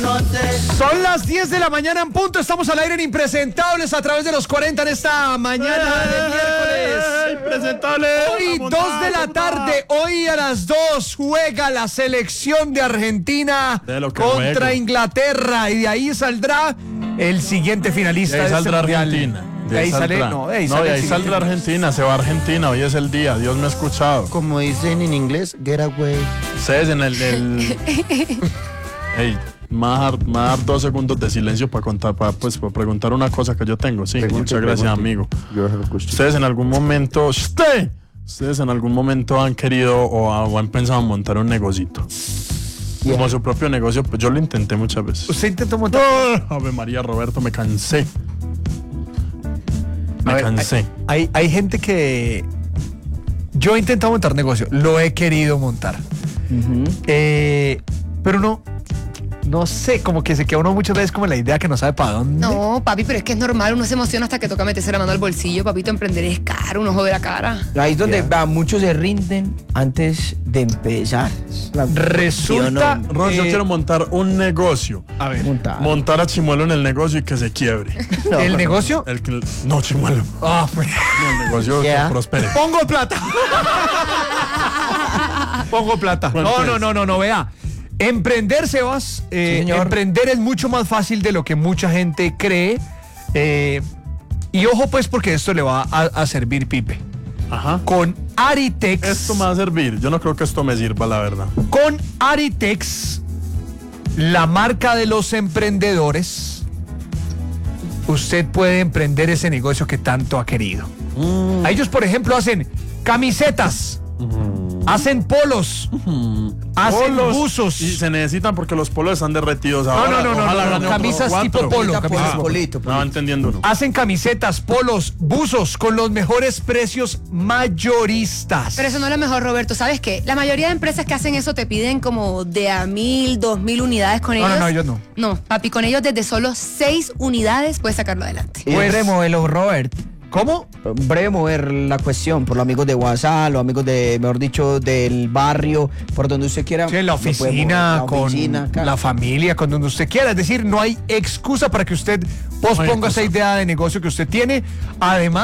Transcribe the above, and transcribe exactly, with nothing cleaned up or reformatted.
Son las diez de la mañana en punto. Estamos al aire en Impresentables a través de los cuarenta en esta mañana de miércoles. Impresentable. Hoy, dos de la tarde, hoy a las dos, juega la selección de Argentina De lo que contra juegue. Inglaterra. Y de ahí saldrá el siguiente finalista De ahí de este saldrá mundial. Argentina. De ahí sale, saldrá. no, de ahí No, sale de el ahí siguiente. saldrá Argentina, se va a Argentina, hoy es el día, Dios me ha escuchado. Como dicen en inglés, get away. Ustedes en el... el... Ey, me va a dar- me va a dar dos segundos de silencio para contar, para, pues, para preguntar una cosa que yo tengo. Sí, Pregunte, muchas gracias, pregunte. amigo. Yo se lo escucho. Ustedes en algún momento... ¡Usted! Ustedes en algún momento han querido o, ha- o han pensado en montar un negocito. Como su propio negocio, pues yo lo intenté muchas veces. Usted intentó montar. ¡Ah! Ave María, Roberto, me cansé. Me A ver, cansé. Hay, hay, hay gente que. Yo he intentado montar negocio, lo he querido montar. Eh, pero no. No sé, como que se queda uno muchas veces como la idea que no sabe para dónde. No, papi, pero es que es normal, uno se emociona hasta que toca meterse la mano al bolsillo, papito, emprender es caro, uno jode la cara. Ahí es donde Ya. va, muchos se rinden antes de empezar. La- Resulta. ¿Sí o no? Ron, yo eh, quiero montar un negocio. A ver. Montar. Montar a Chimuelo en el negocio y que se quiebre. No, ¿El no. negocio? El que, no, Chimuelo. Ah, pues. No, el negocio Ya. que prospere. Pongo plata. Pongo plata. ¿Cuál No, pues? no, no, no, no, vea. Emprender, Sebas, eh, Sí, señor. emprender es mucho más fácil de lo que mucha gente cree. eh, y ojo, pues, porque esto le va a, a servir, Pipe. Ajá. Con Aritex. Esto me va a servir. Yo no creo que esto me sirva, la verdad. Con Aritex, la marca de los emprendedores, usted puede emprender ese negocio que tanto ha querido. A ellos, por ejemplo, hacen camisetas, hacen polos, hacen Polos. buzos. Y se necesitan porque los polos están derretidos No, ahora. no, no, no, Ojalá no, no, gane otro camisas cuatro. tipo polo, Polita, camisas polito, polito, No va polito. entendiendo uno. Hacen camisetas, polos, buzos con los mejores precios mayoristas. Pero eso no es lo mejor, Roberto, ¿sabes qué? La mayoría de empresas que hacen eso te piden como de a mil, dos mil unidades con No, ellos. no, no, ellos no. No, papi, con ellos desde solo seis unidades puedes sacarlo adelante. Y Pues- breve moverlo, Robert. ¿Cómo? Breve mover la cuestión por los amigos de WhatsApp, los amigos de, mejor dicho, del barrio, por donde usted quiera. Sí, en la lo puede mover. oficina, La con oficina, claro. la familia, con donde usted quiera. Es decir, no hay excusa para que usted posponga esa idea de negocio que usted tiene. Además,